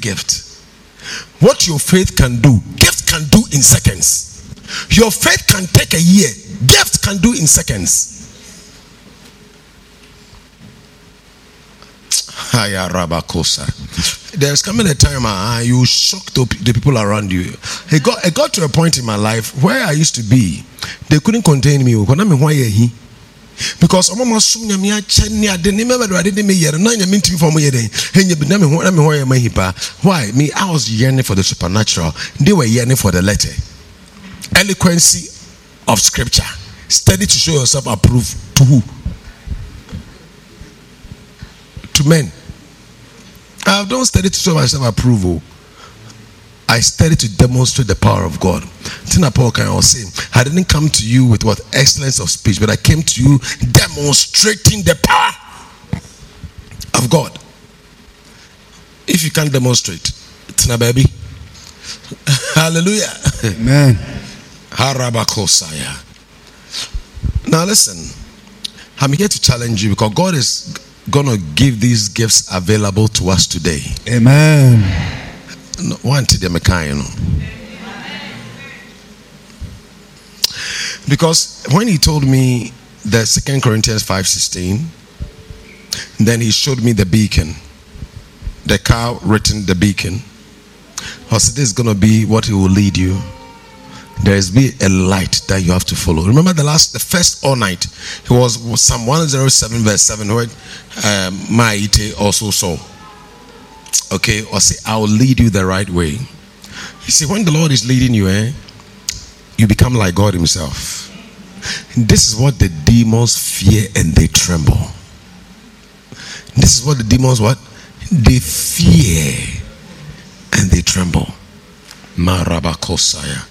gift. What your faith can do, gift can do in seconds. Your faith can take a year, gift can do in seconds. There's coming a time you shock the people around you. It got to a point in my life where I used to be, they couldn't contain me. Because why? Me, I was yearning for the supernatural. They were yearning for the letter. Eloquency of scripture. Study to show yourself approved to who? To men. I don't study to show myself approval. I study to demonstrate the power of God. Tina Paul can say, I didn't come to you with what excellence of speech, but I came to you demonstrating the power of God. If you can't demonstrate, Tina baby. Hallelujah. Amen. Harabakosaya. Now listen, I'm here to challenge you because God is gonna give these gifts available to us today. Amen. Because when he told me the 2 Corinthians 5:16, then he showed me the beacon, the car written the beacon. I said, this is gonna be what he will lead you. There is be a light that you have to follow. Remember the first all night, it was Psalm 107 verse 7 where Maite also saw. Okay, or say, I will lead you the right way. You see, when the Lord is leading you, you become like God himself. This is what the demons fear and they tremble. This is what the demons what? They fear and they tremble. Marabakosaya.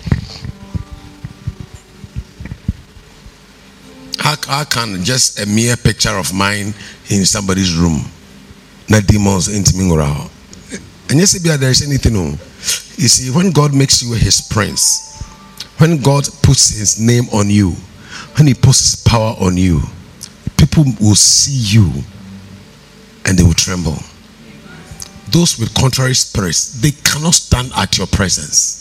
How can just a mere picture of mine in somebody's room, not demons intiming around? And yes, there is anything. You see, when God makes you his prince, when God puts his name on you, when he puts his power on you, people will see you and they will tremble. Those with contrary spirits, they cannot stand at your presence.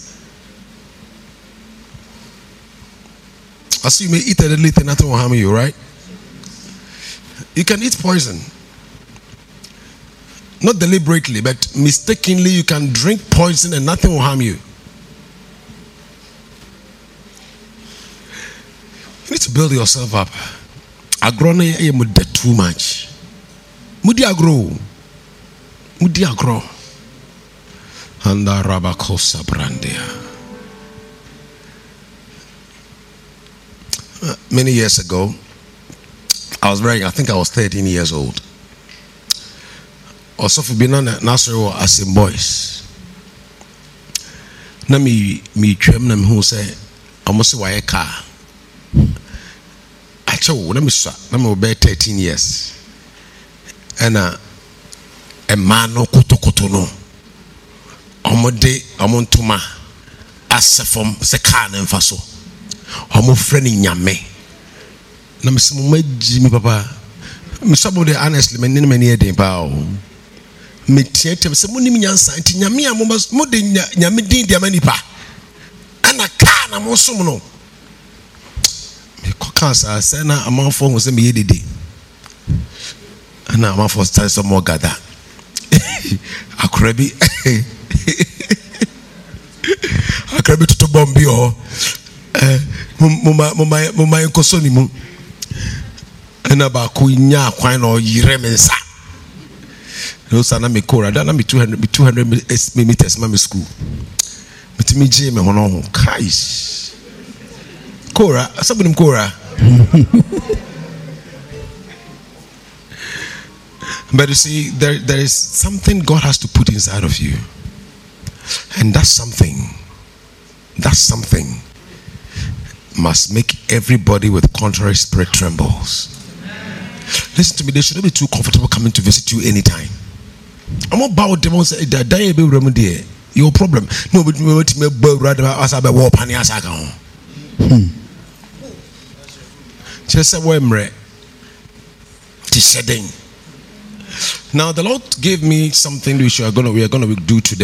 As you may eat a little thing, nothing will harm you, right? You can eat poison. Not deliberately, but mistakenly you can drink poison and nothing will harm you. You need to build yourself up. Agrone too much. Mudi agro. And rabakosa brandia. Many years ago, I think I was 13 years old. Also for being on Nasser as in boys. Na me twem na me hu say almost why car. Acho na me so na me be 13 years. And a man no kotokoto no. Omode omontuma asefom se car na mfa so. Omo friend nyame. Na me se mo maji mi papa. Me somebody honestly me ni me ne den pa o. Me tietem se mo ni nyansa nti nyame a mo de nyame din de amani pa. Ana ka na mo som no. Me ko kansa se na amanfo ho se me yedede. Ana amanfo start some more gather. Akrabi. Akrabi to bombi o. Mama nkosoni mu ena ba ko nya kwan na oyire mensa no sana me kora da na me 200 meters ma me school metimi je me hono ho kais kora asabunim kora. But you see, there is something God has to put inside of you, and that something must make everybody with contrary spirit trembles. Listen to me, they shouldn't be too comfortable coming to visit you anytime. I'm about demons that die be remedy your problem. No, but me what me rather as I be war pani asaka ho. Just say we mre. Now the Lord gave me something which we are going to do today.